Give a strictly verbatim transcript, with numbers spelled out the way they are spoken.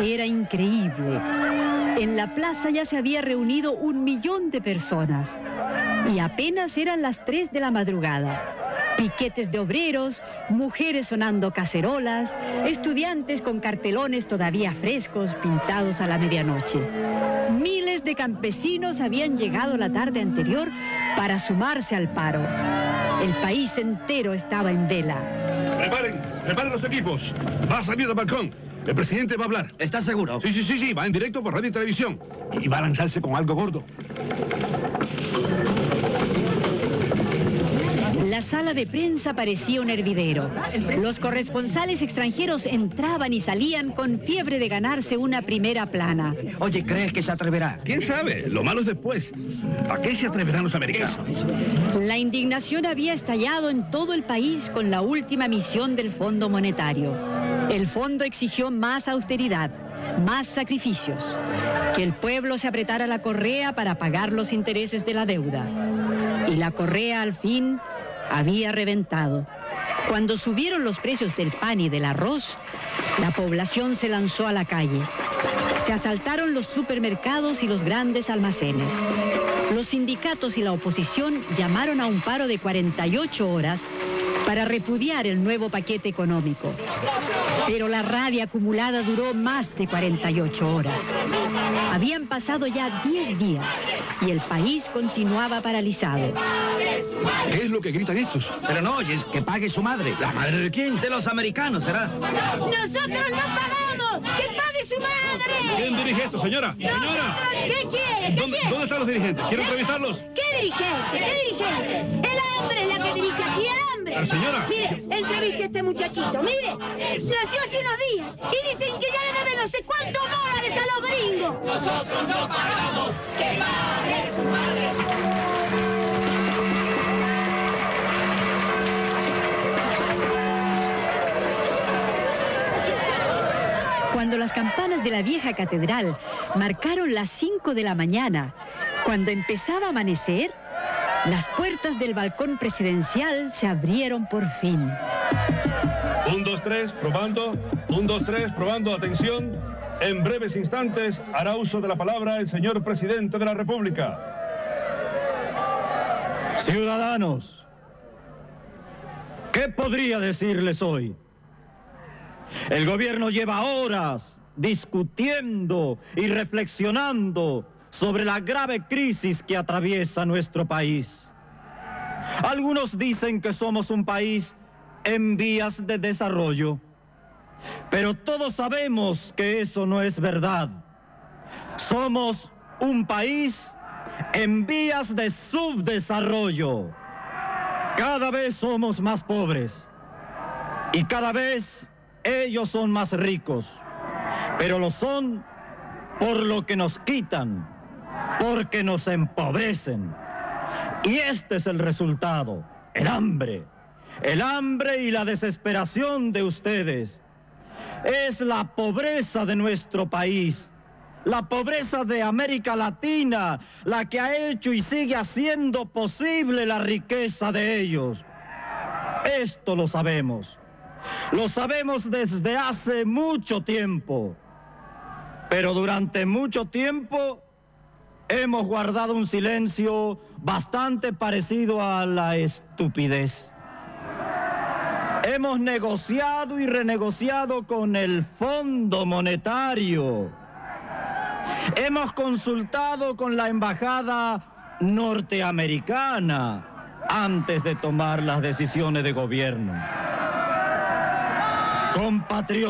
Era increíble. En la plaza ya se había reunido un millón de personas. Y apenas eran las tres de la madrugada. Piquetes de obreros, mujeres sonando cacerolas, estudiantes con cartelones todavía frescos pintados a la medianoche. Miles de campesinos habían llegado la tarde anterior para sumarse al paro. El país entero estaba en vela. Preparen, preparen los equipos. Va a salir del balcón. El presidente va a hablar. ¿Estás seguro? Sí, sí, sí, sí. Va en directo por radio y televisión. Y va a lanzarse con algo gordo. La sala de prensa parecía un hervidero. Los corresponsales extranjeros entraban y salían con fiebre de ganarse una primera plana. Oye, ¿crees que se atreverá? ¿Quién sabe? Lo malo es después. ¿A qué se atreverán los americanos? Eso, eso. La indignación había estallado en todo el país con la última misión del Fondo Monetario. El fondo exigió más austeridad, más sacrificios, que el pueblo se apretara la correa para pagar los intereses de la deuda. Y la correa, al fin, había reventado. Cuando subieron los precios del pan y del arroz, la población se lanzó a la calle. Se asaltaron los supermercados y los grandes almacenes. Los sindicatos y la oposición llamaron a un paro de cuarenta y ocho horas para repudiar el nuevo paquete económico. Pero la rabia acumulada duró más de cuarenta y ocho horas. Habían pasado ya diez días y el país continuaba paralizado. ¿Qué es lo que gritan estos? Pero no oyes, que pague su madre. ¿La madre de quién? De los americanos, ¿será? ¡Nosotros no pagamos! ¡Que pague su madre! ¿Quién dirige esto, señora? ¡Señora! ¿Qué quiere? ¿Qué ¿Dónde, quiere? ¿Dónde están los dirigentes? Quiero entrevistarlos. ¿Qué dirigente? ¿Qué dirigente? El hambre es la que dirige aquí, el hambre. Pero, señora. Mire, entreviste a este muchachito. Mire, nació hace unos días y dicen que ya le debe no sé cuántos dólares a los gringos. Nosotros no pagamos. ¡Que pague su madre! Cuando las campanas de la vieja catedral marcaron las cinco de la mañana, cuando empezaba a amanecer, las puertas del balcón presidencial se abrieron por fin. Un, dos, tres, probando. Un, dos, tres, probando. Atención. En breves instantes hará uso de la palabra el señor presidente de la República. Ciudadanos, ¿qué podría decirles hoy? El gobierno lleva horas discutiendo y reflexionando sobre la grave crisis que atraviesa nuestro país. Algunos dicen que somos un país en vías de desarrollo, pero todos sabemos que eso no es verdad. Somos un país en vías de subdesarrollo. Cada vez somos más pobres y cada vez ellos son más ricos, pero lo son por lo que nos quitan, porque nos empobrecen. Y este es el resultado, el hambre, el hambre y la desesperación de ustedes. Es la pobreza de nuestro país, la pobreza de América Latina, la que ha hecho y sigue haciendo posible la riqueza de ellos. Esto lo sabemos. Lo sabemos desde hace mucho tiempo, pero durante mucho tiempo hemos guardado un silencio bastante parecido a la estupidez. Hemos negociado y renegociado con el Fondo Monetario. Hemos consultado con la embajada norteamericana antes de tomar las decisiones de gobierno. Compatriotas.